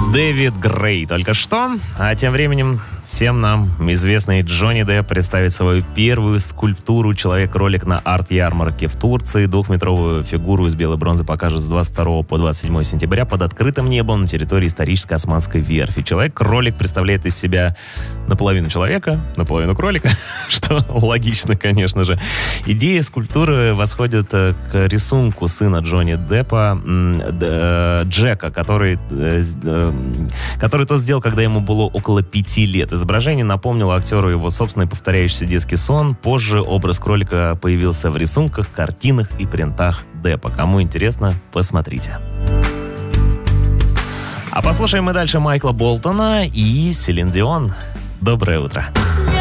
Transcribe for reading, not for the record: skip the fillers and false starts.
Дэвид Грей только что. А тем временем всем нам известный Джонни Депп представит свою первую скульптуру «Человек-кролик» на арт-ярмарке в Турции. 2-метровую фигуру из белой бронзы покажут с 22 по 27 сентября под открытым небом на территории исторической Османской верфи. Человек-кролик представляет из себя наполовину человека, наполовину кролика, что логично, конечно же. Идея скульптуры восходит к рисунку сына Джонни Деппа, Джека, который тот сделал, когда ему было около 5 лет. Изображение напомнило актеру его собственный повторяющийся детский сон. Позже образ кролика появился в рисунках, картинах и принтах Деппа. Кому интересно, посмотрите. А послушаем мы дальше Майкла Болтона и Селин Дион. Доброе утро.